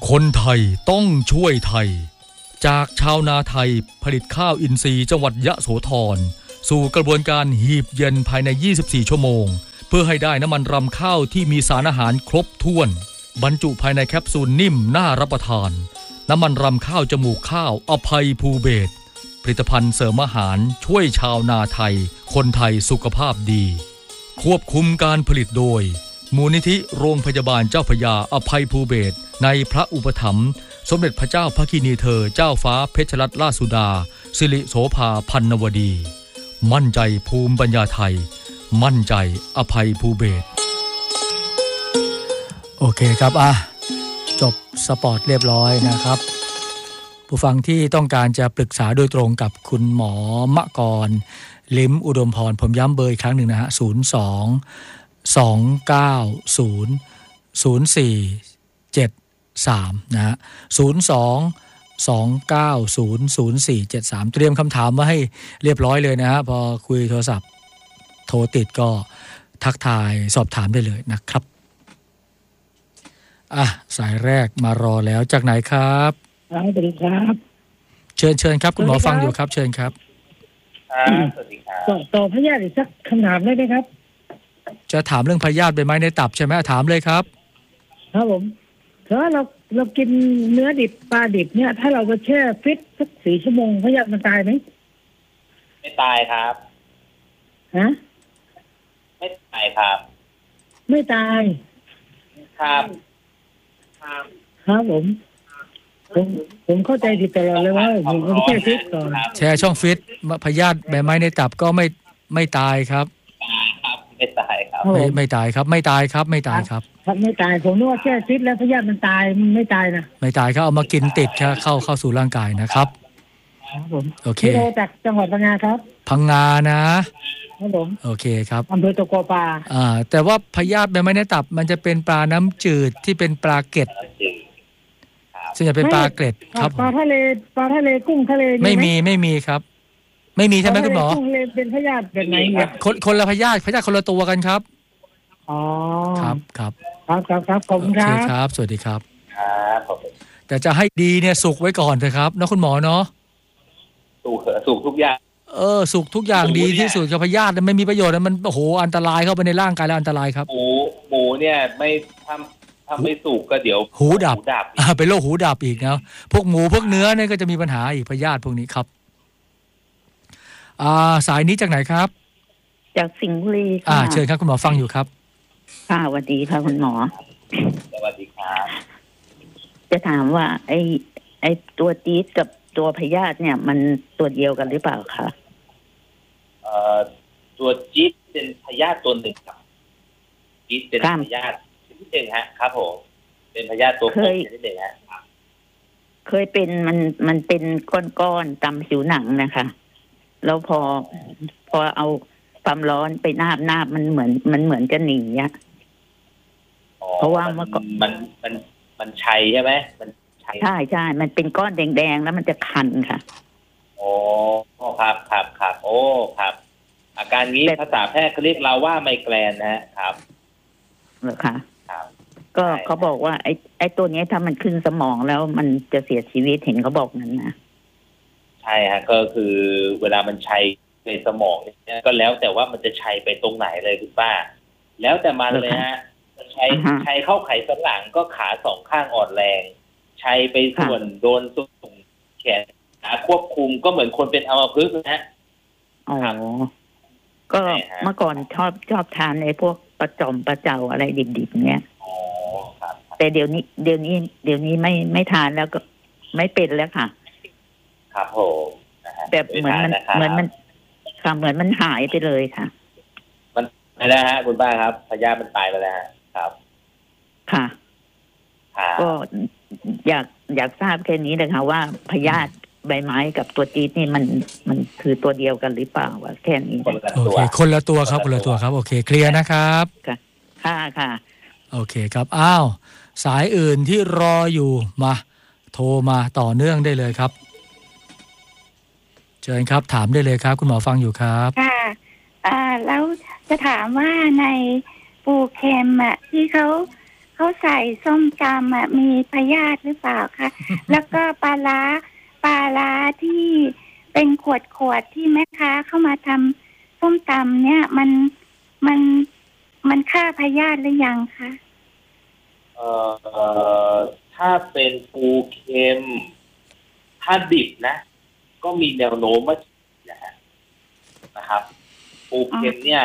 คนไทยต้องช่วยไทยจากชาวนาไทยผลิตข้าวอินทรีย์จังหวัดยะโสธรสู่กระบวนการหีบเย็นภายใน24ชั่วโมงเพื่อให้ได้น้ำมันรำข้าวที่มีสารอาหารครบถ้วนบรรจุภายในแคปซูลนิ่มน่ารับประทานน้ำมันรำข้าวจมูกข้าวอภัยภูเบศรผลิตภัณฑ์เสริมอาหารช่วยชาวนาไทยคนไทยสุขภาพดีควบคุมการผลิตโดยมูลนิธิโรงพยาบาลเจ้าพระยาอภัยภูเบศรในพระอุปถัมภ์สมเด็จพระเจ้าพระกินีเธอเจ้าฟ้าเพชรรัตนราชสุดาสิริโสภาพันนวดีมั่นใจภูมิปัญญาไทยมั่นใจอภัยภูเบศรโอเคครับจบสปอร์ตเรียบร้อยนะครับผู้ฟังที่ต้องการจะปรึกษาโดยตรงกับคุณหมอมะกรลิ้มอุดมพรผมย้ำเบอร์อีกครั้งหนึ่งนะฮะ02-290-0473นะฮะ02-290-0473เตรียมคำถามมาให้เรียบร้อยเลยนะฮะพอคุยโทรศัพท์โทรติดก็ทักทายสอบถามได้เลยนะครับสายแรกมารอแล้วจากไหนครับสวัสดีครับเชิญครับคุณหมอฟังอยู่ครับเชิญครับสวัสดีครับต่อพยาธิอีกสักคำถามได้ไหมครับจะถามเรื่องพยาธิใบไม้ในตับใช่ไหมถามเลยครับครับผมถ้าเรากินเนื้อดิบปลาดิบเนี่ยถ้าเราก็แช่ฟิตสัก4 ชั่วโมงพยาธิมันตายไหมไม่ตายครับฮะไม่ตายครับไม่ตายครับครับผมเข้าใจผิดตลอดเลยว่าผมแช่ฟิตก่อนแช่ช่องฟิตพยาธิใบไม้ในตับก็ไม่ตายครับไม่ตายครับไม่ตายครับไม่ตายครับไม่ตายครับไม่ตายผมนึกว่าแช่ฟิตแล้วพยาธิมันตายมันไม่ตายนะไม่ตายครับเอามากินติดเข้าสู่ร่างกายนะครับครับผมโอเคจากจังหวัดพังงาครับพังงานะครับผมโอเคครับอำเภอตะกัวป่าแต่ว่าพยาธิใบไม้ในตับมันจะเป็นปลาน้ำจืดที่เป็นปลาเกล็ดซึ่งจะเป็นปลาเกล็ดครับปลาทะเลกุ้งทะเลไม่มีครับไม่มีใช่ไหมคุณหมอกุ้งทะเลเป็นพยาธิแบบไหนคนละพยาธิคนละตัวกันครับอ๋อครับขอบคุณครับโอเคครับสวัสดีครับแต่จะให้ดีเนี่ยสุกไว้ก่อนเถอะครับนะคุณหมอเนาะสุกทุกอย่างสุกทุกอย่างดีที่สุดกับพยาธิไม่มีประโยชน์มันโอ้โหอันตรายเข้าไปในร่างกายแล้วอันตรายครับหมูเนี่ยไม่ถ้าไม่สุกก็เดี๋ยวหูดับเป็นโรคหูดับอีกนะพวกหมูพวกเนื้อเนี่ยก็จะมีปัญหาอีกพยาธิพวกนี้ครับสายนี้จากไหนครับจากสิงห์บุรีค่ะเชิญครับคุณหมอฟังอยู่ครับค่ะสวัสดีค่ะคุณหมอสวัสดีครับจะถามว่าไอ้ตัวจี๊ดกับตัวพยาธิเนี่ยมันตัวเดียวกันหรือเปล่าคะตัวจี๊ดเป็นพยาธิตัวหนึ่งครับจี๊ดเป็นพยาธิชนิดหนึ่งฮะครับผมเป็นพยาธิตัวผู้ชนิดหนึ่งฮะเคยเป็นมันเป็นก้อนๆตามผิวหนังนะคะแล้วพอเอาความร้อนไปนาบมันเหมือนจะหนีอ่ะเพราะว่ามันชัยใช่ไหมมันใช่มันเป็นก้อนแดงๆแล้วมันจะคันค่ะโอ้ครับโอ้ครับอาการนี้ภาษาแพทย์เขาเรียกเราว่าไมเกรนนะครับเหรอคะครับก็เขาบอกว่าไอ้ตัวนี้ถ้ามันขึ้นสมองแล้วมันจะเสียชีวิตเห็นเขาบอกนั้นนะใช่ฮะก็คือเวลามันชัยในสมองเนี่ยก็แล้วแต่ว่ามันจะชัยไปตรงไหนเลยคุณป้าแล้วแต่มันเลยฮะชัยเข้าไขสันหลังก็ขาสองข้างอ่อนแรงชัยไปส่วนโดนส่วนแขนขาควบคุมก็เหมือนคนเป็นอัมพฤกษ์นะอ๋อก็เมื่อก่อนชอบทานไอ้พวกปลาจ่อมปลาเจ่าอะไรดิบๆเนี้ยอ๋อครับแต่เดี๋ยวนี้ไม่ทานแล้วก็ไม่เป็นแล้วค่ะครับผมแบบเหมือนมันหายไปเลยค่ะมันไม่ได้ฮะคุณป้าครับพยาธิมันตายไปแล้วครับค่ะก็อยากทราบแค่นี้เลยค่ะว่าพยาธิใบไม้กับตัวจี๊ดนี่มันคือตัวเดียวกันหรือเปล่าว่าแค่นี้โอเคคนละตัวครับโอเคเคลียร์นะครับค่ะโอเคครับสายอื่นที่รออยู่มาโทรมาต่อเนื่องได้เลยครับเชิญครับถามได้เลยครับคุณหมอฟังอยู่ครับค่ะแล้วจะถามว่าในปูเค็มที่เขาเขาใส่ส้มตำอ่ะมีพยาธิหรือเปล่าคะ แล้วก็ปลาร้าที่เป็นขวดที่แม่ค้าเข้ามาทำส้มตำเนี่ยมันฆ่าพยาธิหรือยังคะถ้าเป็นปูเค็มถ้าดิบนะก็มีแนวโน้มว่านะครับปูเค็มเนี่ย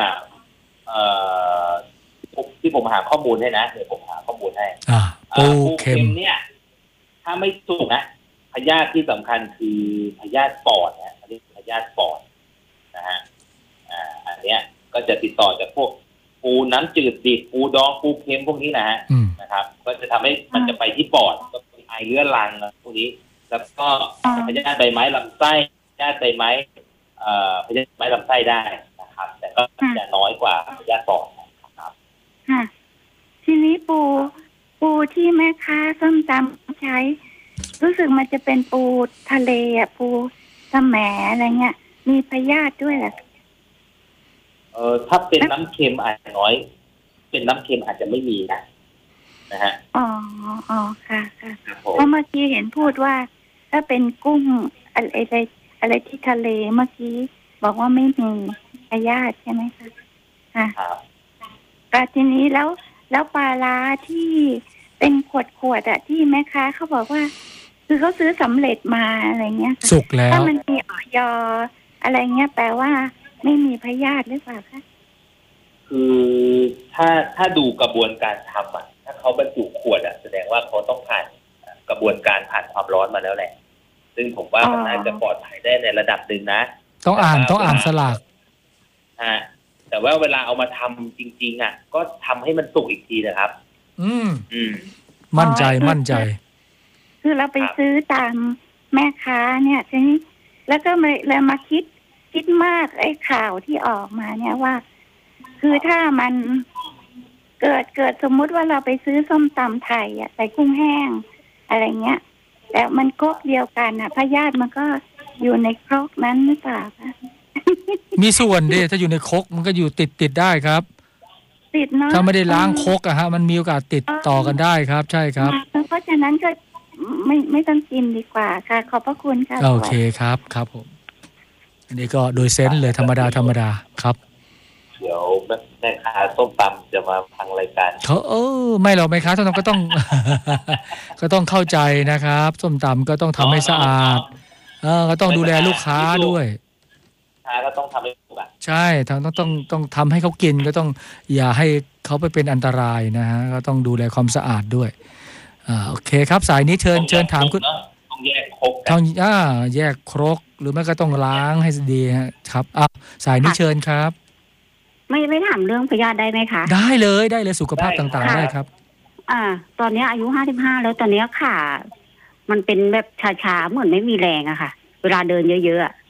ที่ผมหาข้อมูลให้นะเดี๋ยวผมหาข้อมูลให้ปูเค็มเนี่ยถ้าไม่สุกนะพยาธิที่สำคัญคือพยาธิปอดนะอันนี้พยาธิปอดนะฮะอันเนี้ยก็จะติดต่อจากพวกปูน้ำจืดดิบปูดองปูเค็มพวกนี้นะฮะนะครับก็จะทำให้มันจะไปที่ปอดก็ไอเรื้อรังพวกนี้แล้วก็พยาธิใบไม้ลำไส้พยาธิใบไม้พยาธิไม้ลำไส้ได้นะครับแต่ก็จะน้อยกว่าพยาธิปอดนะครับค่ะทีนี้ปูที่แม่ค้าส้มตำใช้รู้สึกมันจะเป็นปูทะเลอ่ะปูสแหมอะไรเงี้ยมีพยาธิด้วยเหรอถ้าเป็นน้ำเค็มอาจจะน้อยเป็นน้ำเค็มอาจจะไม่มีนะฮะอ๋อค่ะเพราะเมื่อกี้เห็นพูดว่าถ้าเป็นกุ้งอะไรที่ทะเลเมื่อกี้บอกว่าไม่มีพยาธิใช่ไหมคะค่ะก็ทีนี้แล้วปลาร้าที่เป็นขวดอะที่แม่ค้าเขาบอกว่าคือเขาซื้อสำเร็จมาอะไรเงี้ยสุกแล้วถ้ามันมีอย.อะไรเงี้ยแปลว่าไม่มีพยาธิหรือเปล่าคะคือถ้าดูกระบวนการทำอ่ะถ้าเขาบรรจุขวดอ่ะแสดงว่าเขาต้องผ่านกระบวนการผ่านความร้อนมาแล้วแหละซึ่งผมว่ามันน่าจะปลอดภัยได้ในระดับหนึ่งนะต้องอ่านสลากแต่ว่าเวลาเอามาทำจริงๆอ่ะก็ทำให้มันสุกอีกทีนะครับมั่นใจคือเราไปซื้อตามแม่ค้าเนี่ยทีนี้แล้วก็เลยมาคิดมากไอ้ข่าวที่ออกมาเนี่ยว่าคือถ้ามันเกิดสมมุติว่าเราไปซื้อส้มตำไทยอ่ะใส่กุ้งแห้งอะไรเงี้ยแต่มันครกเดียวกันอ่ะพยาธิมันก็อยู่ในครกนั้นหรือเปล่าคะมีส่วนดิถ้าอยู่ในครกมันก็อยู่ติดได้ครับติดเนาะถ้าไม่ได้ล้างครกอะฮะมันมีโอกาสติดต่อกันได้ครับใช่ครับเพราะฉะนั้นก็ไม่ต้องกินดีกว่าค่ะขอบพระคุณค่ะโอเคครับผมอันนี้ก็โดยเซนส์เลยธรรมดาครับเดี๋ยวแม่ค้าส้มตำจะมาฟังรายการเขาไม่หรอกแม่ค้าส้มตำก็ต้อง ก็ต้องเข้าใจนะครับส้มตำก็ต้องทำให้สะอาดก็ต้องดูแลลูกค้าด้วยก็ต้องทำให้ถูกใช่ต้องทำให้เขากินก็ต้องอย่าให้เขาไปเป็นอันตรายนะฮะก็ต้องดูแลความสะอาดด้วยโอเคครับสายนี้เชิญถามคุณต้องแยกครกแยกครกหรือไม่ก็ต้องล้างให้ดีครับสายนี้เชิญครับไม่ถามเรื่องพยาธิได้ไหมคะได้เลยสุขภาพต่างๆได้ครับตอนนี้อายุ55แล้วตอนนี้ขามันเป็นแบบชาๆเหมือนไม่มีแรงอะค่ะเวลาเดินเยอะๆ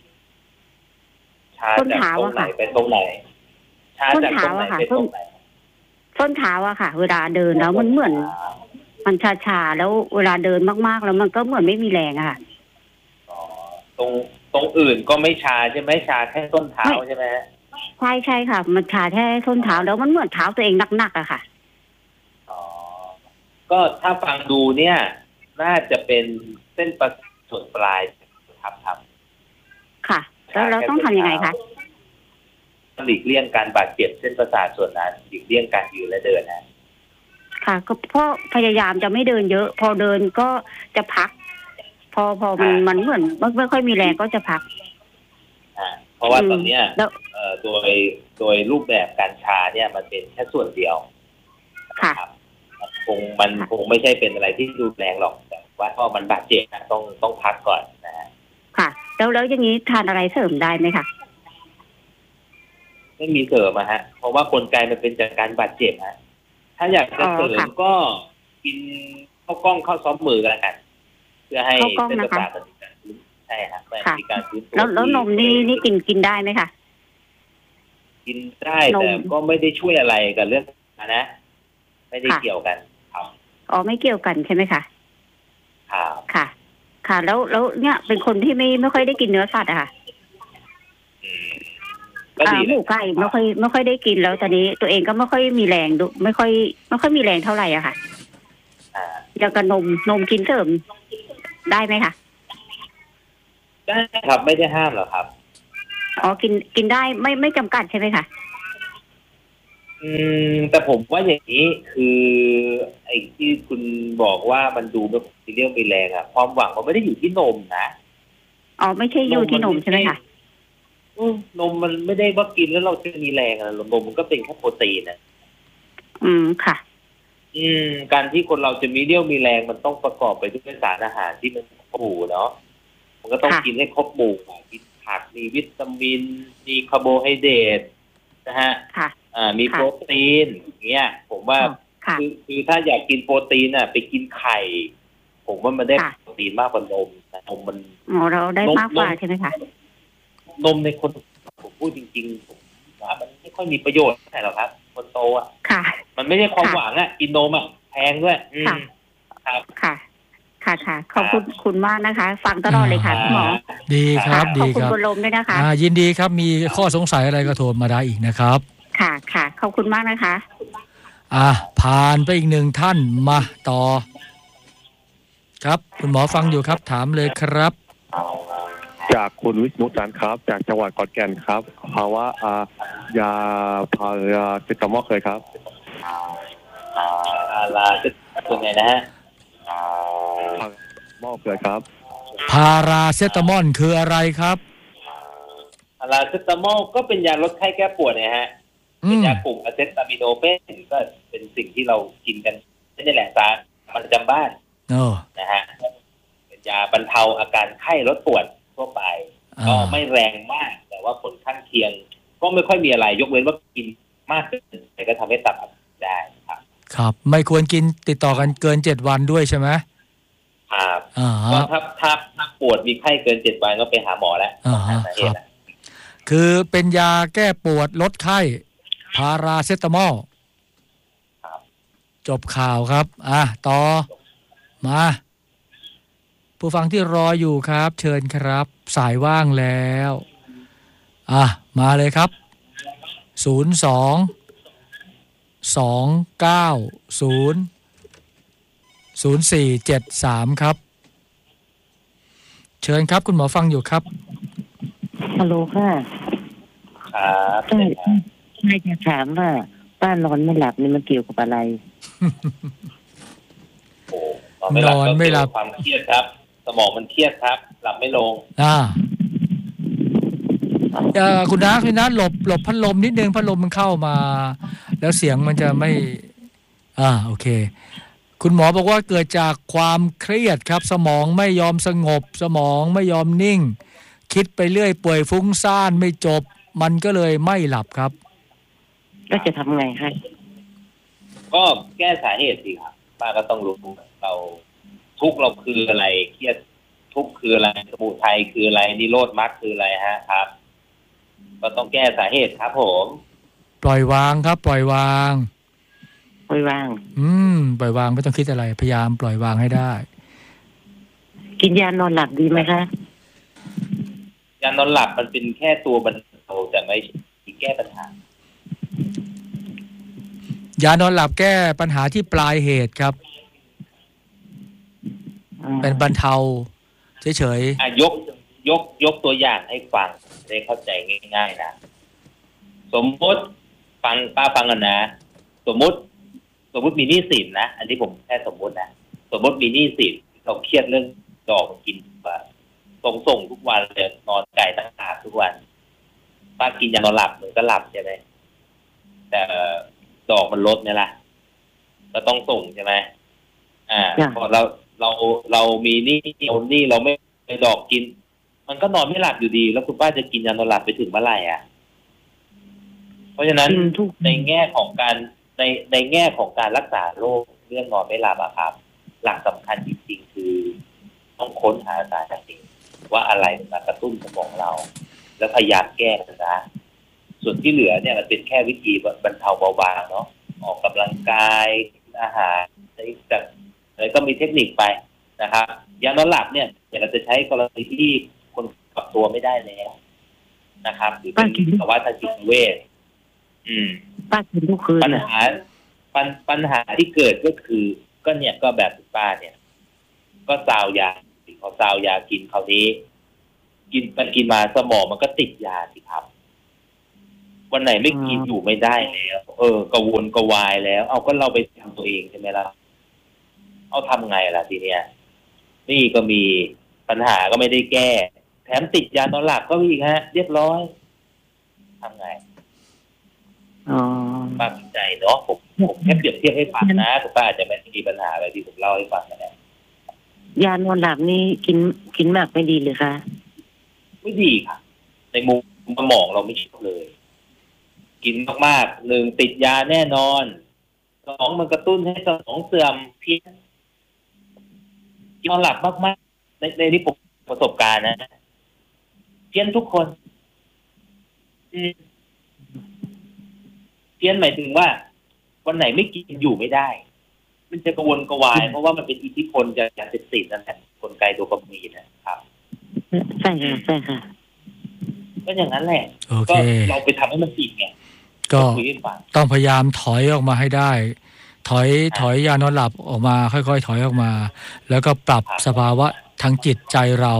ต้นเท้าอะค่ะไปตรงไหนต้นเท้าอะค่ะต้นเท้าอะค่ะเวลาเดินแล้วมันเหมือนมันชาแล้วเวลาเดินมากๆแล้วมันก็เหมือนไม่มีแรงอะค่ะตรงอื่นก็ไม่ชาใช่ไหมชาแค่ต้นเท้าใช่ไหมใช่ค่ะมันชาแค่ส้นเท้าแล้วมันเหมือนเท้าตัวเองหนักๆอะค่ะก็ถ้าฟังดูเนี่ยน่าจะเป็นเส้นประสาทส่วนปลายครับค่ะแล้วเราต้องทำยังไงคะหลีกเลี่ยงการบาดเจ็บเส้นประสาทส่วนนั้นหลีกเลี่ยงการยืนและเดินนะค่ะก็เพราะพยายามจะไม่เดินเยอะพอเดินก็จะพักพอมันเหมือนไม่ค่อยมีแรงก็จะพักเพราะว่าตอนเนี้ยโดยรูปแบบการชาเนี่ยมันเป็นแค่ส่วนเดียวค่ะมันคงไม่ใช่เป็นอะไรที่รุนแรงหรอกแต่ว่าพอมันบาดเจ็บต้องพักก่อนนะฮะค่ะแล้วอย่างนี้ทานอะไรเสริมได้ไหมคะไม่มีเสริมฮะเพราะว่ากลไกมันเป็นจากการบาดเจ็บฮะถ้าอยากจะเสริมก็กินข้าวกล้องข้าวซ้อมมือกันกันเพื่อให้เส้นประสาทใช่ครับมีการฟื้นตัวแล้วนมนี่กินได้ไหมคะกินได้แต่ก็ไม่ได้ช่วยอะไรกับเรื่องนะไม่ได้เกี่ยวกันครับไม่เกี่ยวกันใช่ไหมคะค่ะแล้วเนี่ยเป็นคนที่ไม่ค่อยได้กินเนื้อสัตว์อะค่ะก็ก็ดีหมูไก่ไม่ค่อยได้กินแล้วตอนนี้ตัวเองก็ไม่ค่อยมีแรงไม่ค่อยมีแรงเท่าไหร่อะค่ะอยากกับนมกินเสริมได้ไหมคะได้ครับไม่ได้ห้ามหรอกครับอ๋อกินได้ไม่จำกัดใช่ไหมคะแต่ผมว่าอย่างนี้คือไอ้ที่คุณบอกว่ามันดูแบบเรียกมีแรงอะความหวังมันไม่ได้อยู่ที่นมนะอ๋อไม่ใช่อยู่ที่นมใช่ไหมคะนมมันไม่ได้ว่ากินแล้วเราจะมีแรงอะนมมันก็เป็นแค่โปรตีนนะค่ะการที่คนเราจะมีเรี่ยวมีแรงมันต้องประกอบไปด้วยสารอาหารที่มันครบหมู่เนาะมันก็ต้องกินให้ครบหมู่กินผักมีวิตามินมีคาร์โบไฮเดรตนะฮะมีโปรตีนอย่างเงี้ยผมว่าคือถ้าอยากกินโปรตีนไปกินไข่ผมว่ามันได้โปรตีนมากกว่านมนมมันเราได้มากกว่าใช่ไหมคะนมในคนผมพูดจริงๆผมว่ามันไม่ค่อยมีประโยชน์เท่าไหร่หรอกครับคนโตมันไม่ใช่ความหวังกินนมแพงด้วยครับค่ะขอบคุณมากนะคะฟังตลอดเลยค่ะหมอดีครับดีครับขอบคุณคุณลมด้วยนะคะยินดีครับมีข้อสงสัยอะไรก็โทรมาได้อีกนะครับค่ะขอบคุณมากนะคะผ่านไปอีกหนึ่งท่านมาต่อครับคุณหมอฟังอยู่ครับถามเลยครับจากคุณวิษณุจันทร์ครับจากจังหวัดขอนแก่นครับภาวะยาพาราเซตามอลเคยครับพาราเซตเป็นไงนะฮะมอลเคยครับพาราเซตามอลคืออะไรครับพาราเซตามอลก็เป็นยาลดไข้แก้ปวดนะฮะเป็นยากลุ่มอะเซตามิโนเฟนก็เป็นสิ่งที่เรากินกันนี่แหละสารประจำบ้านนะฮะเป็นยาบรรเทาอาการไข้ลดปวดทั่วไปก็ไม่แรงมากแต่ว่าผลข้างเคียงก็ไม่ค่อยมีอะไรยกเว้นว่ากินมากเกินไปก็ทำให้ตับอักเสบได้ครับไม่ควรกินติดต่อกันเกิน7 วันด้วยใช่ไหมครับก็ถ้าปวดมีไข้เกิน7 วันก็ไปหาหมอแล้วครับคือเป็นยาแก้ปวดลดไข้พาราเซตามอลจบข่าวครับต่อมาผู้ฟังที่รออยู่ครับเชิญครับสายว่างแล้วมาเลยครับ02-290-0473ครับเชิญครับคุณหมอฟังอยู่ครับฮัลโหลค่ะครับไม่จะถามว่าป้านอนไม่หลับนี่มันเกี่ยวกับอะไรนอนไม่หลับความเครียดครับสมองมันเครียดครับหลับไม่ลงคุณน้าหลบพัดลมนิดนึงพัดลมมันเข้ามาแล้วเสียงมันจะไม่โอเคคุณหมอบอกว่าเกิดจากความเครียดครับสมองไม่ยอมสงบสมองไม่ยอมนิ่งคิดไปเรื่อยป่วยฟุ้งซ่านไม่จบมันก็เลยไม่หลับครับก็จะทำไงคะก็แก้สาเหตุสิครับป้าก็ต้องรู้เราทุกข์เราคืออะไรเครียดทุกข์คืออะไรสมุทัยคืออะไรนิโรธมรรคคืออะไรครับก็ต้องแก้สาเหตุครับผมปล่อยวางครับปล่อยวางปล่อยวางปล่อยวางไม่ต้องคิดอะไรพยายามปล่อยวางให้ได้กินยานอนหลับดีไหมคะยานอนหลับมันเป็นแค่ตัวบรรเทาแต่ไม่แก้ปัญหายานอนหลับแก้ปัญหาที่ปลายเหตุครับเป็นบรรเทาเฉยๆยกตัวอย่างให้ฟังได้เข้าใจง่ายๆนะสมมติป้าฟังกันนะสมมติมีหนี้สินนะอันนี้ผมแค่สมมตินะสมมติมีหนี้สินเราเครียดเรื่องดอกกินส่งทุกวันเลยนอนไก่ตั้งตาทุกวันป้ากินยานอนหลับมันก็หลับใช่ไหมแต่ดอกมันลดเนี่ยล่ะก็ต้องส่งใช่ไหมพอเรามีหนี้เราไม่ไปดอกกินมันก็นอนไม่หลับอยู่ดีแล้วคุณป้าจะกินยานอนหลับไปถึงเมื่อไหร่เพราะฉะนั้นในแง่ของการในแง่ของการรักษาโรคเรื่องนอนไม่หลับครับหลักสำคัญจริงๆคือต้องค้นหาสาเหตุว่าอะไรมากระตุ้นสมองเราแล้วพยายามแก้นะส่วนที่เหลือเนี่ยมันเป็นแค่วิธีบรรเทาเบาบางเนาะออกกำลังกายอาหารอะไรก็มีเทคนิคไปนะครับยานอนหลับเนี่ยเราจะใช้กรณีที่คนปรับตัวไม่ได้แล้วนะครับหรือเป็นภาวะทางจิตเวชป้ากินทุกคืนปัญหาที่เกิดก็คือก็เนี่ยก็แบบคุณป้าเนี่ยก็ซาวยาเขาซาวยากินคราวนี้กินมาสมองมันก็ติดยาสิครับวันไหนไม่กินอยู่ไม่ได้แล้วกระวนกระวายแล้วเอาก็เราไปทำตัวเองใช่ไหมล่ะเอาทำไงล่ะทีเนี้ยนี่ก็มีปัญหาก็ไม่ได้แก้แถมติดยานอนหลับก็อีกฮะเรียบร้อยทำไงป้าสนใจเนาะผมแค่เปรียบเทียบให้ฟังนะแต่ป้าอาจจะไม่มีปัญหาอะไรที่ผมเล่าให้ฟังนะยานอนหลับนี่กินมากไม่ดีเลยค่ะไม่ดีค่ะในมุมสมองเราไม่ชอบเลยกินมากๆหนึ่งติดยาแน่นอนสองมันกระตุ้นให้สมองเสื่อมเพี้ยนนอนหลับมากๆในที่ผมประสบการณ์นะเพี้ยนทุกคนเพี้ยนหมายถึงว่าวันไหนไม่กินอยู่ไม่ได้มันจะกระวนกระวายเพราะว่ามันเป็นอิทธิพลจากยาเสพติดนั่นแหละกลไกโดปามีนนะครับใช่ค่ะใช่ค่ะก็อย่างนั้นแหละก็เราไปทำให้มันติดไงก็ต้องพยายามถอยออกมาให้ได้ถอยยานอนหลับออกมาค่อยๆถอยออกมาแล้วก็ปรับสภาวะทางจิตใจเรา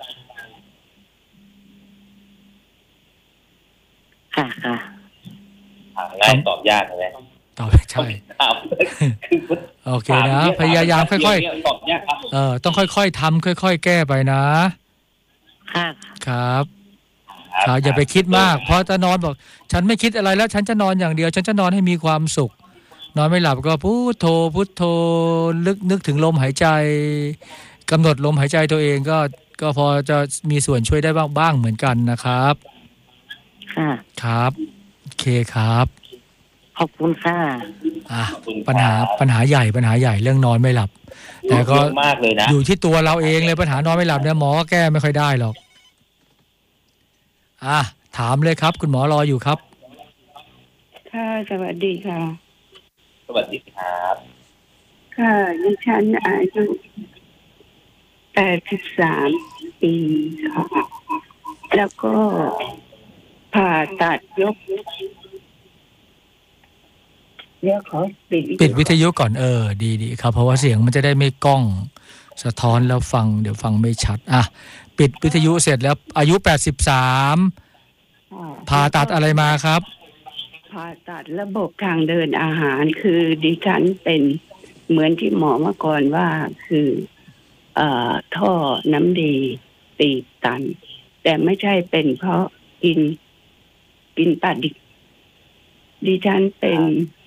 ค่ะค่ะง่ายตอบยากเลยตอบใช่โอเคนะพยายามค่อยๆต้องค่อยๆทำค่อยๆแก้ไปนะครับอย่าไปคิดมากเพราะจะนอนบอกฉันไม่คิดอะไรแล้วฉันจะนอนอย่างเดียวฉันจะนอนให้มีความสุขนอนไม่หลับก็พุทโธพุทโธนึกถึงลมหายใจกำหนดลมหายใจตัวเองก็พอจะมีส่วนช่วยได้บ้างเหมือนกันนะครับครับโอเคครับขอบคุณค่ะปัญหาใหญ่เรื่องนอนไม่หลับแต่ก็อยู่ที่ตัวเราเองเลยปัญหานอนไม่หลับเนี่ยหมอก็แก้ไม่ค่อยได้หรอกถามเลยครับคุณหมอรออยู่ครับค่ะสวัสดีค่ะสวัสดีครับค่ะดิฉันอายุ83 ปีค่ะแล้วก็ผ่าตัดยกเดี๋ยวขอปิดวิทยุก่อนดีครับเพราะว่าเสียงมันจะได้ไม่ก้องสะท้อนแล้วเดี๋ยวฟังไม่ชัดปิดวิทยุเสร็จแล้วอายุ83ผ่าตัดอะไรมาครับผ่าตัดระบบทางเดินอาหารคือดิฉันเป็นเหมือนที่หมอมาก่อนว่าคือท่อน้ำดีตีบตันแต่ไม่ใช่เป็นเพราะกินปลาดิบดิฉันเป็น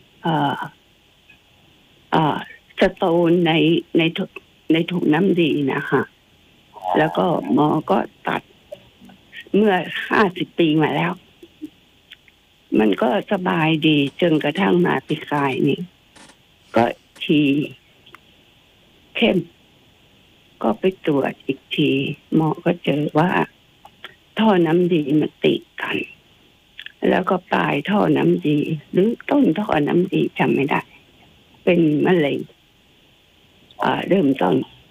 สโตนในถุงน้ำดีนะคะแล้วก็หมอก็ตัดเมื่อ50 ปีมาแล้วมันก็สบายดีจนกระทั่งมาปีกายนี่ก็ทีเข้มก็ไปตรวจอีกทีหมอก็เจอว่าท่อน้ำดีมันติดกันแล้วก็ปลายท่อน้ำดีหรือต้นท่อน้ำดีจำไม่ได้เป็นมะเร็งเริ่มต้น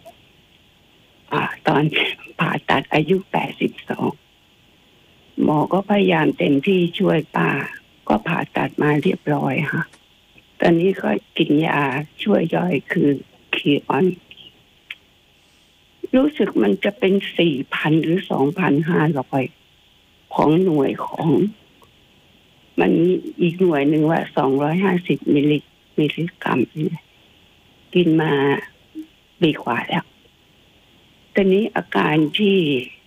ตอนผ่าตัดอายุ82หมอก็พยายามเต็มที่ช่วยป้าก็ผ่าตัดมาเรียบร้อยค่ะตอนนี้ก็กินยาช่วยย่อยคือคีออนรู้สึกมันจะเป็น 4,000 หรือ 2,500 ของหน่วยของมันมีอีกหน่วยหนึ่งว่า250 มิลลิกรัมกินมาปีกว่าแล้วตอนนี้อาการที่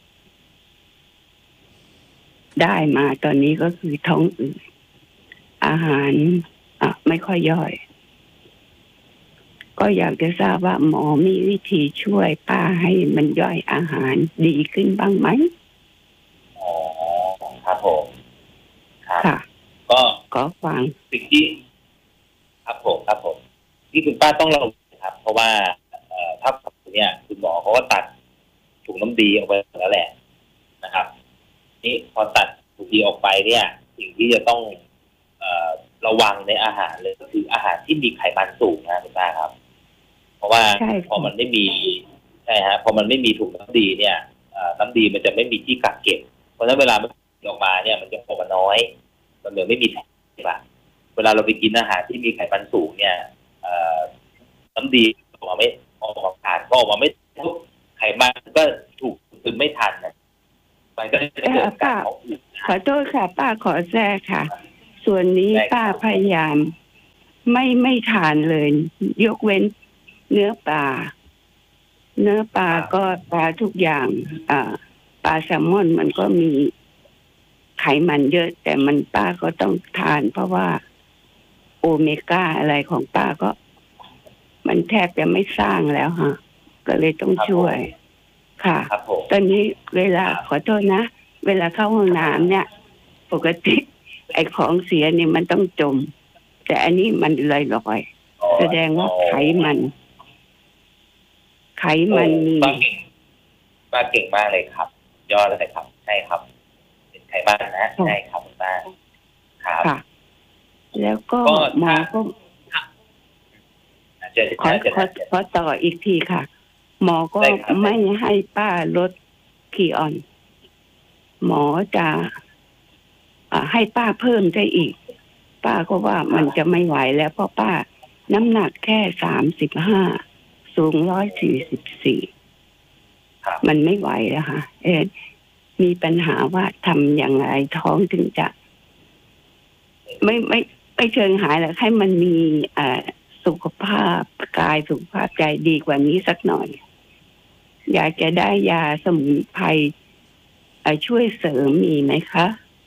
ได้มาตอนนี้ก็คือท้องอืดอาหารไม่ค่อยย่อยก็อยากจะทราบว่าหมอมีวิธีช่วยป้าให้มันย่อยอาหารดีขึ้นบ้างไหมครับผมค่ะก็ฟังสิ่งที่ครับผมที่คุณป้าต้องระวังครับเพราะว่าถ้าเนี่ยคุณหมอเขาก็ตัดถุงน้ำดีออกไปแล้วแหละนะครับนี่พอตัดถุงดีออกไปเนี่ยสิ่งที่จะต้องระวังในอาหารเลยก็คืออาหารที่มีไขมันสูงนะคุณป้าครับเพราะว่าพอมันไม่มีใช่ฮะพอมันไม่มีถุงน้ำดีเนี่ยน้ำดีมันจะไม่มีที่กักเก็บเพราะฉะนั้นเวลาออกมาเนี่ยมันจะออกมาน้อยมันเหมือนไม่มีแผ่นใช่ปะเวลาเราไปกินอาหารที่มีไขมันสูงเนี่ยน้ำดีออกมาไม่ออกมาผ่านก็ออกมาไม่ทุกไขมันก็ถูกซึมไม่ทันนะมันก็จะเกิดการขอโทษค่ะป้าขอแทรกค่ะส่วนนี้ป้าพยายามไม่ทานเลยยกเว้นเนื้อปลาก็ปลาทุกอย่างปลาแซลมอนมันก็มีไขมันเยอะแต่มันป้าก็ต้องทานเพราะว่าโอเมก้าอะไรของป้าก็มันแทบจะไม่สร้างแล้วฮะก็เลยต้องช่วยค่ะตอนนี้เวลาขอโทษนะเวลาเข้าห้องน้ำเนี่ยปกติไอ้ของเสียเนี่ยมันต้องจมแต่อันนี้มันลอยๆแสดงว่าไขมันมีป้าเก่งมากเลยครับยอดเลยครับใช่ครับเป็นไขมันนะใช่ครับป้าครับแล้วก็หมอก็ขอต่ออีกทีค่ะหมอก็ไม่ให้ป้าลดคีออนหมอจะให้ป้าเพิ่มได้อีกป้าก็ว่ามันจะไม่ไหวแล้วเพราะป้าน้ำหนักแค่35สูง144มันไม่ไหวแล้วค่ะมีปัญหาว่าทำอย่างไรท้องถึงจะไม่เชิงหายแล้วให้มันมีสุขภาพกายสุขภาพใจดีกว่านี้สักหน่อยอยากจะได้ยาสมุนไพรช่วยเสริมมีไหมคะ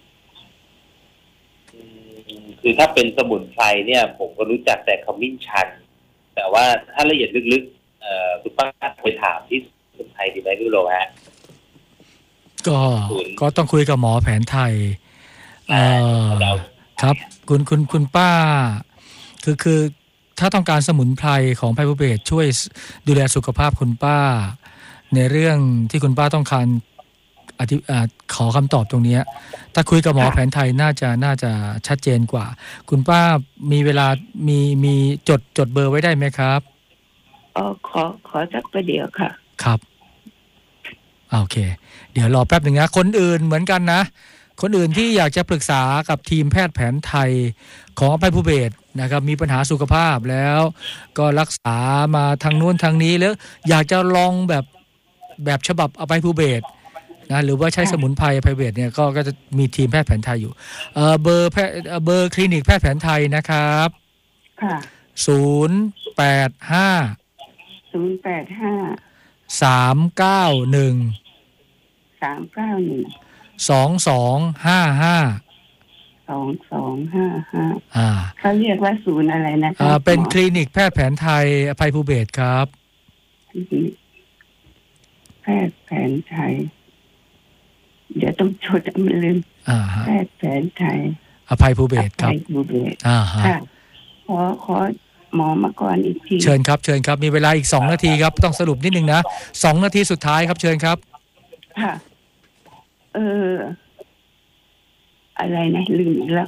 คือถ้าเป็นสมุนไพรเนี่ยผมก็รู้จักแต่ขมิ้นชันแต่ว่าถ้าละเอียดลึกๆคุณป้าไปถามที่สมุนไพรดีไหมพี่โรฮะก็ต้องคุยกับหมอแผนไทยครับคุณป้าคือถ้าต้องการสมุนไพรของไพบูเบตช่วยดูแลสุขภาพคุณป้าในเรื่องที่คุณป้าต้องการขอคำตอบตรงนี้ถ้าคุยกับหมอแผนไทยน่าจะชัดเจนกว่าคุณป้ามีเวลามีจดเบอร์ไว้ได้ไหมครับขอสักประเดี๋ยวค่ะครับโอเคเดี๋ยวรอแป๊บหนึ่งนะคนอื่นเหมือนกันนะคนอื่นที่อยากจะปรึกษากับทีมแพทย์แผนไทยของไพบูเบตนะครับมีปัญหาสุขภาพแล้วก็รักษามาทางนู้นทางนี้แล้วอยากจะลองแบบฉบับไพบูเบตนะหรือว่าใช้สมุนไพรไพบูเบตเนี่ยก็จะมีทีมแพทย์แผนไทยอยู่เบอร์คลินิกแพทย์แผนไทยนะครับค่ะเขาเรียกว่าศูนย์อะไรนะคะเป็นคลินิกแพทย์แผนไทยไพบูเบตครับแพทย์แผนไทยเดี๋ยวต้องจดมันลืมแพทย์แผนไทยไพบูเบตครับไพบูเบตค่ะขอหมอมาก่อนอีกทีเชิญครับมีเวลาอีก2นาทีครับต้องสรุปนิดนึงนะ2นาทีสุดท้ายครับเชิญครับค่ะอะไรนะลืมอีกแล้ว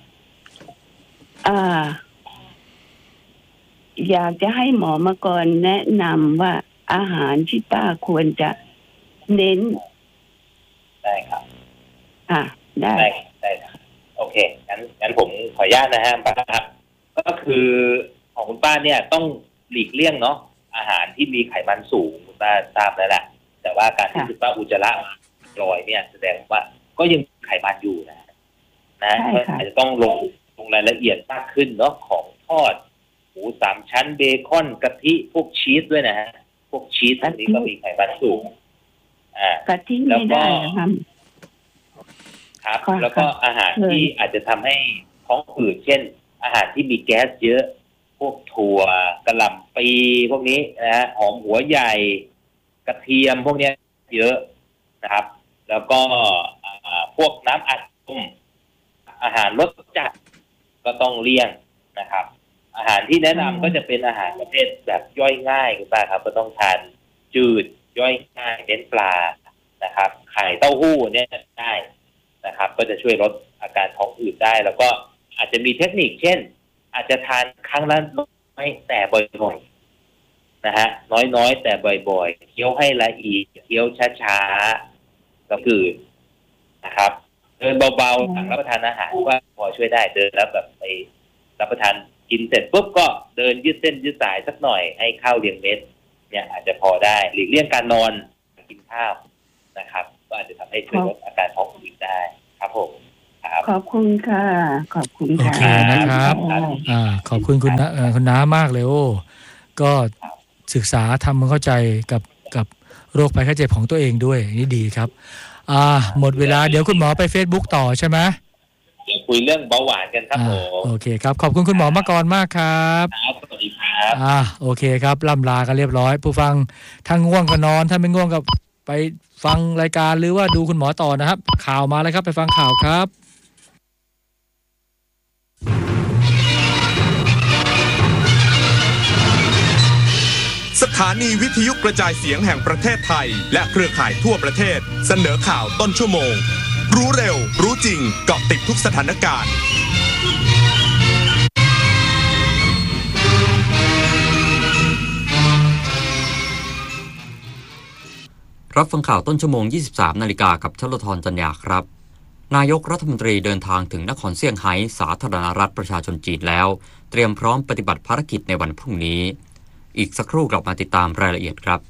อยากจะให้หมอมาก่อนแนะนำว่าอาหารที่ป้าควรจะเน้นได้ครับได้ครับโอเคงั้นผมขออนุญาตนะฮะป้าครับก็คือของคุณป้าเนี่ยต้องหลีกเลี่ยงเนาะอาหารที่มีไขมันสูงคุณป้าทราบแล้วแหละแต่ว่าการที่คุณป้าอุจจาระลอยเนี่ยแสดงว่าก็ยังไขมันอยู่นะอาจจะต้องลงรายละเอียดมากขึ้นเนาะของทอดหมู3ชั้นเบคอนกะทิพวกชีสด้วยนะฮะพวกชีสอันนี้ก็มีไขมันสูงกะทิไม่ได้ครับแล้วก็อาหารที่อาจจะทำให้ท้องอืดเช่นอาหารที่มีแก๊สเยอะพวกถั่วกะหล่ำปีพวกนี้นะฮะหอมหัวใหญ่กระเทียมพวกนี้เยอะนะครับแล้วก็พวกน้ำอัดลมอาหารรสจัดก็ต้องเลี่ยงนะครับอาหารที่แนะนำก็จะเป็นอาหารประเภทแบบย่อยง่ายคุณป้าครับก็ต้องทานจืดย่อยง่ายเน้นปลานะครับไข่เต้าหู้เนี่ยได้นะครับก็จะช่วยลดอาการท้องอืดได้แล้วก็อาจจะมีเทคนิคเช่นอาจจะทานครั้งละน้อยแต่บ่อยๆนะฮะน้อยๆแต่บ่อยๆเคี้ยวให้ละเอียดเคี้ยวช้าๆก็คือนะครับดินเบาๆหลังรับประทานอาหารว่าพอช่วยได้เดินแล้วแบบไปรับประทานกินเสร็จปุ๊บก็เดินยืดเส้นยืดสายสักหน่อยให้ข้าวเรียงเม็ดเนี่ยอาจจะพอได้หลีกเลี่ยงการนอนกินข้าวนะครับก็อาจจะทำให้ช่วยลดอาการท้องอืดได้ครับผมขอบคุณค่ะขอบคุณค่ะโอเคนะครับขอบคุณคุณน้ามากเลยโอ้ก็ศึกษาทำความเข้าใจกับโรคภัยไข้เจ็บของตัวเองด้วยนี่ดีครับหมดเวลาเดี๋ยวคุณหมอไป Facebook ต่อใช่ไหมเดี๋ยวคุยเรื่องเบาหวานกันครับผมโอเคครับขอบคุณคุณหมอมาก่อนมากครับสวัสดีครับโอเคครับล่ำลากันเรียบร้อยผู้ฟังถ้าง่วงก็นอนถ้าไม่ง่วงก็ไปฟังรายการหรือว่าดูคุณหมอต่อนะครับข่าวมาเลยครับไปฟังข่าวครับสถานีวิทยุกระจายเสียงแห่งประเทศไทยและเครือข่ายทั่วประเทศเสนอข่าวต้นชั่วโมงรู้เร็วรู้จริงเกาะติดทุกสถานการณ์รับฟังข่าวต้นชั่วโมง 23 นาฬิกากับชลธร จันยาครับนายกรัฐมนตรีเดินทางถึงนครเซี่ยงไฮ้สาธารณรัฐประชาชนจีนแล้วเตรียมพร้อมปฏิบัติภารกิจในวันพรุ่งนี้อีกสักครู่กลับมาติดตามรายละเอียดครับ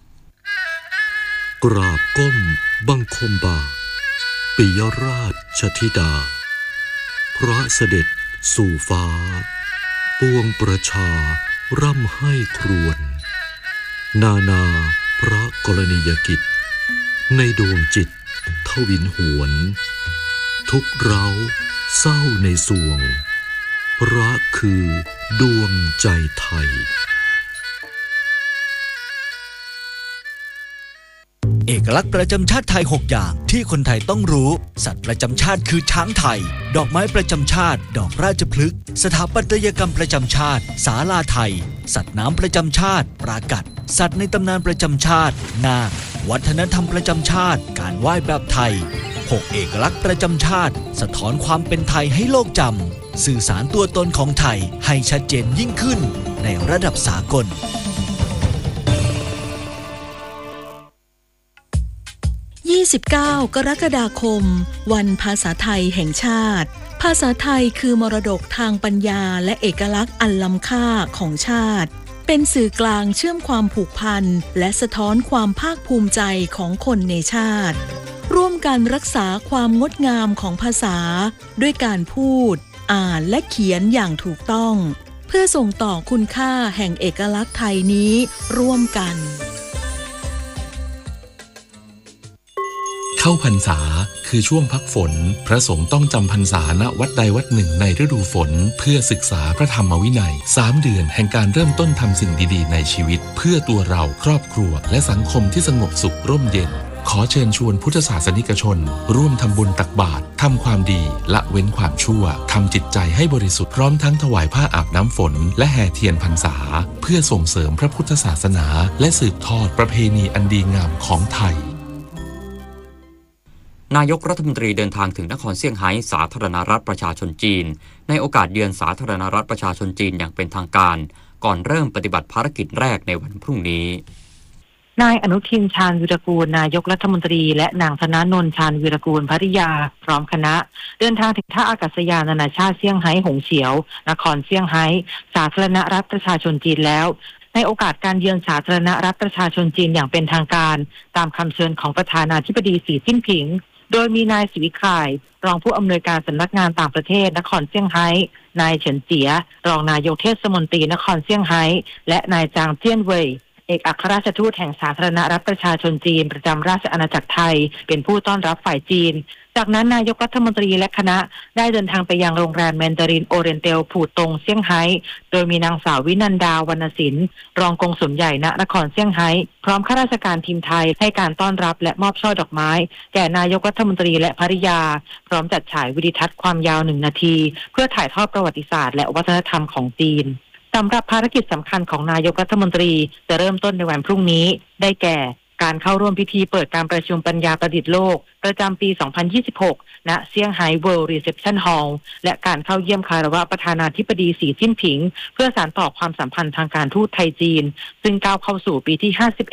กราบก้มบังคมบาทปิยราชธิดาพระเสด็จสู่ฟ้าปวงประชาร่ำให้ครวญนาพระกรณียกิจในดวงจิตทวินหวนทุกเร้าเศร้าในสวงพระคือดวงใจไทยเอกลักษณ์ประจำชาติไทย6อย่างที่คนไทยต้องรู้สัตว์ประจำชาติคือช้างไทยดอกไม้ประจำชาติดอกราชพฤกษ์สถาปัตยกรรมประจำชาติศาลาไทยสัตว์น้ำประจำชาติปรากัดสัตว์ในตำนานประจำชาตินาควัฒนธรรมประจำชาติการไหว้แบบไทย6เอกลักษณ์ประจำชาติสะท้อนความเป็นไทยให้โลกจำสื่อสารตัวตนของไทยให้ชัดเจนยิ่งขึ้นในระดับสากล 29 กรกฎาคมวันภาษาไทยแห่งชาติภาษาไทยคือมรดกทางปัญญาและเอกลักษณ์อันล้ำค่าของชาติเป็นสื่อกลางเชื่อมความผูกพันและสะท้อนความภาคภูมิใจของคนในชาติร่วมกันรักษาความงดงามของภาษาด้วยการพูดอ่านและเขียนอย่างถูกต้องเพื่อส่งต่อคุณค่าแห่งเอกลักษณ์ไทยนี้ร่วมกันเข้าพรรษาคือช่วงพักฝนพระสงฆ์ต้องจำพรรษาณวัดใดวัดหนึ่งในฤดูฝนเพื่อศึกษาพระธรรมวินัย3เดือนแห่งการเริ่มต้นทำสิ่งดีๆในชีวิตเพื่อตัวเราครอบครัวและสังคมที่สงบสุขร่มเย็นขอเชิญชวนพุทธศาสนิกชนร่วมทำบุญตักบาตรทำความดีละเว้นความชั่วทำจิตใจให้บริสุทธิ์พร้อมทั้งถวายผ้าอาบน้ำฝนและแห่เทียนพรรษาเพื่อส่งเสริมพระพุทธศาสนาและสืบทอดประเพณีอันดีงามของไทยนายกรัฐมนตรีเดินทางถึงนครเซี่ยงไฮ้สาธารณรัฐประชาชนจีนในโอกาสเยือนสาธารณรัฐประชาชนจีนอย่างเป็นทางการก่อนเริ่มปฏิบัติภารกิจแรกในวันพรุ่งนี้นายอนุทินชาญวีรกูลนายกรัฐมนตรีและนางธนนนท์ชาญวีรกูลภริยาพร้อมคณะเดินทางถึงท่าอากาศยานนานาชาติเซี่ยงไฮ้หงเฉียวนครเซี่ยงไฮ้สาธารณรัฐประชาชนจีนแล้วในโอกาสการเยือนสาธารณรัฐประชาชนจีนอย่างเป็นทางการตามคำเชิญของประธานาธิบดีสีจิ้นผิงโดยมีนายศิวิข่ายรองผู้อำนวยการสำนักงานต่างประเทศนครเซี่ยงไฮ้นายเฉินเจียรองนายกเทศมนตรีนครเซี่ยงไฮ้และนายจางเจี้ยนเว่ยเอกอัครราชทูตแห่งสาธารณรัฐประชาชนจีนประจำราชอาณาจักรไทยเป็นผู้ต้อนรับฝ่ายจีนจากนั้นนายกรัฐมนตรีและคณะได้เดินทางไปยังโรงแรมแมนดารินโอเรียนเตลผู่ตงเซี่ยงไฮ้โดยมีนางสาววินันดาวรรณศิลป์รองกงสุลใหญ่ณนครเซี่ยงไฮ้พร้อมข้าราชการทีมไทยให้การต้อนรับและมอบช่อดอกไม้แก่นายกรัฐมนตรีและภริยาพร้อมจัดฉายวิดีทัศน์ความยาว1 นาทีเพื่อถ่ายทอดประวัติศาสตร์และวัฒนธรรมของจีนสำหรับภารกิจสำคัญของนายกรัฐมนตรีจะเริ่มต้นในวันพรุ่งนี้ได้แก่การเข้าร่วมพิธีเปิดการประชุมปัญญาประดิษฐ์โลกประจำปี 2026 ณ เซี่ยงไฮ้ World Reception Hall และการเข้าเยี่ยมคารวะประธานาธิบดีสีจิ้นผิงเพื่อสานต่อความสัมพันธ์ทางการทูตไทยจีนซึ่งก้าวเข้าสู่ปีที่ 51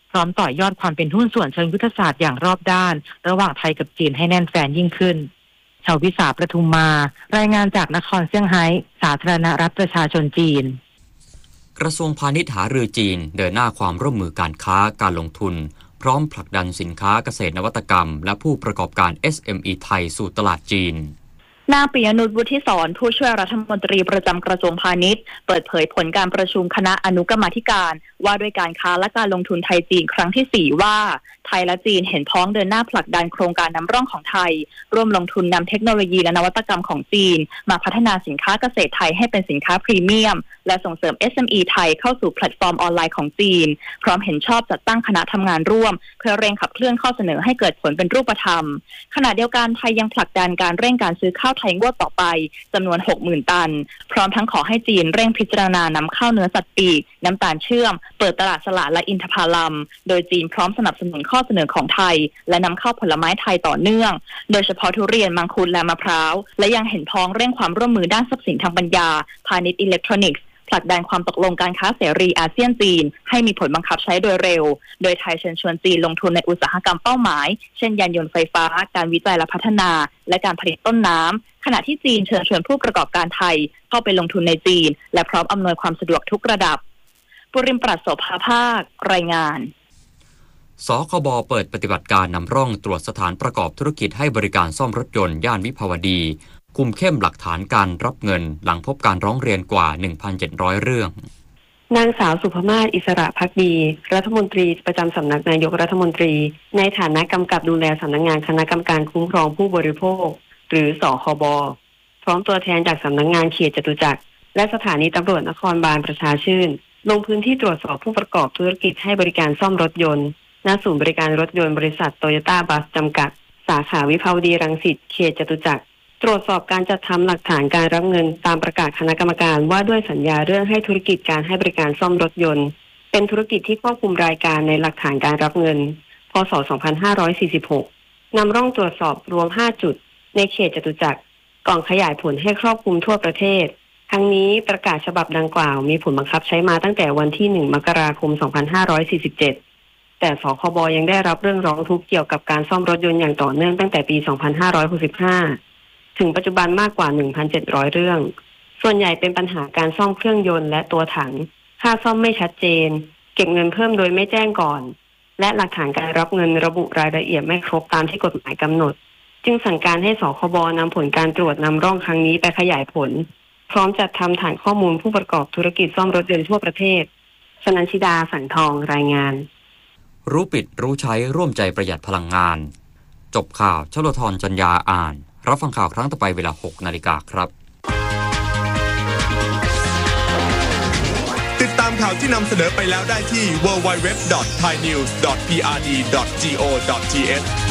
พร้อมต่อยอดความเป็นหุ้นส่วนเชิงยุทธศาสตร์อย่างรอบด้านระหว่างไทยกับจีนให้แน่นแฟ้นยิ่งขึ้นชาววิสาประทุมมารายงานจากนครเซี่ยงไฮ้สาธารณรัฐประชาชนจีนกระทรวงพาณิชย์หารือจีนเดินหน้าความร่วมมือการค้าการลงทุนพร้อมผลักดันสินค้าเกษตรนวัตกรรมและผู้ประกอบการ SME ไทยสู่ตลาดจีนนางปิยนุช วุฒิศรผู้ช่วยรัฐมนตรีประจำกระทรวงพาณิชย์เปิดเผยผลการประชุมคณะอนุกรรมาธิการว่าด้วยการค้าและการลงทุนไทยจีนครั้งที่4ว่าไทยและจีนเห็นพ้องเดินหน้าผลักดันโครงการนำร่องของไทยร่วมลงทุนนำเทคโนโลยีและนวัตกรรมของจีนมาพัฒนาสินค้าเกษตรไทยให้เป็นสินค้าพรีเมียมและส่งเสริม SME ไทยเข้าสู่แพลตฟอร์มออนไลน์ของจีนพร้อมเห็นชอบจัดตั้งคณะทำงานร่วมเพื่อเร่งขับเคลื่อนข้อเสนอให้เกิดผลเป็นรูปธรรมขณะเดียวกันไทยยังผลักดันการเร่งการซื้อข้าวไทยงวดต่อไปจำนวน 60,000 ตันพร้อมทั้งขอให้จีนเร่งพิจารณานำเข้าเนื้อสัตว์ปีกน้ำตาลเชื่อมเปิดตลาดสละและอินทผลัมโดยจีนพร้อมสนับสนุนข้อเสนอของไทยและนำเข้าผลไม้ไทยต่อเนื่องโดยเฉพาะทุเรียนมังคุดและมะพร้าวและยังเห็นพ้องเร่งความร่วมมือด้านทรัพย์สินทางปัญญาพาณิชย์อิเล็กทรอนิกส์ผลักดันความตกลงการค้าเสรีอาเซียนจีนให้มีผลบังคับใช้โดยเร็วโดยไทยเชิญชวนจีนลงทุนในอุตสาหกรรมเป้าหมายเช่นยานยนต์ไฟฟ้าการวิจัยและพัฒนาและการผลิตต้นน้ำขณะที่จีนเชิญชวนผู้ประกอบการไทยเข้าไปลงทุนในจีนและพร้อมอำนวยความสะดวกทุกระดับปุริมปรัชโสภาภาครายงานสคบเปิดปฏิบัติการนำร่องตรวจสถานประกอบธุรกิจให้บริการซ่อมรถยนต์ย่านวิภาวดีคุมเข้มหลักฐานการรับเงินหลังพบการร้องเรียนกว่า 1,700 เรื่องนางสาวสุภมาศอิสระภักดีรัฐมนตรีประจำสำนักนายกรัฐมนตรีในฐานะกำกับดูแลสำนักงานคณะกรรมการคุ้มครองผู้บริโภคหรือสคบพร้อมตัวแทนจากสำนักงานเขตจตุจักรและสถานีตำรวจนครบาลประชาชื่นลงพื้นที่ตรวจสอบผู้ประกอบธุรกิจให้บริการซ่อมรถยนต์ณศูนย์บริการรถยนต์บริษัทโตโยต้าบัสจำกัดสาขาวิภาวดีรังสิตเขตจตุจักรตรวจสอบการจัดทำหลักฐานการรับเงินตามประกาศคณะกรรมการว่าด้วยสัญญาเรื่องให้ธุรกิจการให้บริการซ่อมรถยนต์เป็นธุรกิจที่ควบคุมรายการในหลักฐานการรับเงินพ.ศ. 2546นำร่องตรวจสอบรวม5จุดในเขตจตุจักรก่อนขยายผลให้ครอบคลุมทั่วประเทศทั้งนี้ประกาศฉบับดังกล่าวมีผลบังคับใช้มาตั้งแต่วันที่1 มกราคม 2547แต่สคบยังได้รับเรื่องร้องทุกข์เกี่ยวกับการซ่อมรถยนต์อย่างต่อเนื่องตั้งแต่ปี 2565ถึงปัจจุบันมากกว่า 1,700 เรื่องส่วนใหญ่เป็นปัญหาการซ่อมเครื่องยนต์และตัวถังค่าซ่อมไม่ชัดเจนเก็บเงินเพิ่มโดยไม่แจ้งก่อนและหลักฐานการรับเงินระบุรายละเอียดไม่ครบตามที่กฎหมายกำหนดจึงสั่งการให้สคบนำผลการตรวจนำร่องครั้งนี้ไปขยายผลพร้อมจัดทำฐานข้อมูลผู้ประกอบธุรกิจซ่อมรถยนต์ทั่วประเทศสนันชิดาสังทองรายงานรู้ปิดรู้ใช้ร่วมใจประหยัดพลังงานจบข่าวชลธรจัญญาอ่านรับฟังข่าวครั้งต่อไปเวลา 6 นาฬิกาครับติดตามข่าวที่นำเสนอไปแล้วได้ที่ www.thainews.prd.go.th